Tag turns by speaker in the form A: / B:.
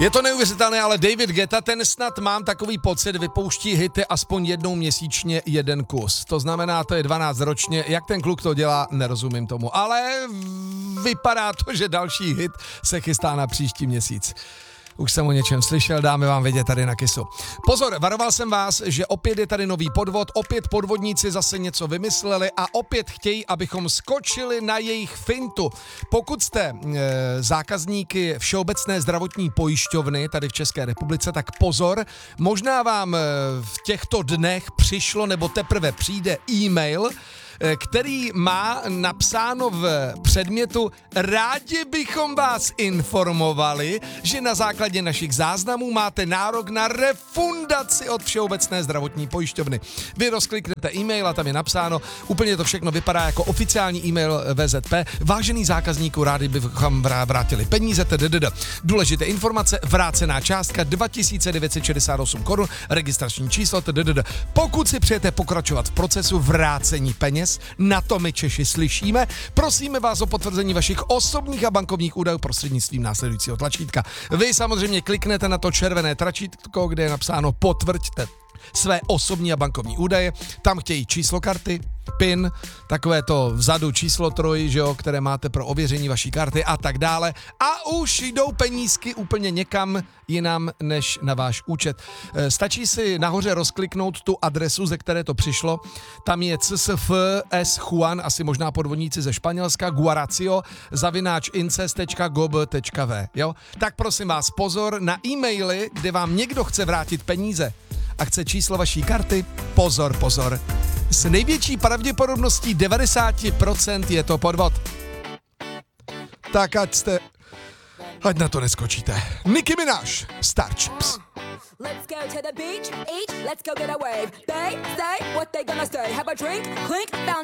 A: Je to neuvěřitelné, ale David Guetta, ten snad mám takový pocit, vypouští hity aspoň jednou měsíčně jeden kus. To znamená, to je 12 ročně. Jak ten kluk to dělá, nerozumím tomu. Ale vypadá to, že další hit se chystá na příští měsíc. Už jsem o něčem slyšel, dáme vám vědět tady na Kissu. Pozor, varoval jsem vás, že opět je tady nový podvod, opět podvodníci zase něco vymysleli a opět chtějí, abychom skočili na jejich fintu. Pokud jste zákazníky Všeobecné zdravotní pojišťovny tady v České republice, tak pozor, možná vám v těchto dnech přišlo nebo teprve přijde e-mail, který má napsáno v předmětu: rádi bychom vás informovali, že na základě našich záznamů máte nárok na refundaci od Všeobecné zdravotní pojišťovny. Vy rozkliknete e-mail a tam je napsáno, úplně to všechno vypadá jako oficiální e-mail VZP. Vážený zákazníku, rádi bychom vrátili peníze, důležité informace, vrácená částka 2968 korun, registrační číslo, Pokud si přejete pokračovat v procesu vrácení peněz, na to my Češi slyšíme, prosíme vás o potvrzení vašich osobních a bankovních údajů prostřednictvím následujícího tlačítka. Vy samozřejmě kliknete na to červené tlačítko, kde je napsáno potvrďte své osobní a bankovní údaje, tam chtějí číslo karty, PIN, takové to vzadu číslo 3, že jo, které máte pro ověření vaší karty a tak dále. A už jdou penízky úplně někam jinam než na váš účet. Stačí si nahoře rozkliknout tu adresu, ze které to přišlo. Tam je CSFS Juan, asi možná podvodníci ze Španělska, guaracio@incest.gov.v, jo? Tak prosím vás, pozor na e-maily, kde vám někdo chce vrátit peníze a chce číslo vaší karty, pozor, pozor. S největší pravděpodobností 90% je to podvod. Tak ať na to neskočíte. Nicki Minaj, Starships.
B: Let's go to the beach, eat, let's go get a wave. They say what they gonna say. Have a drink, clink, found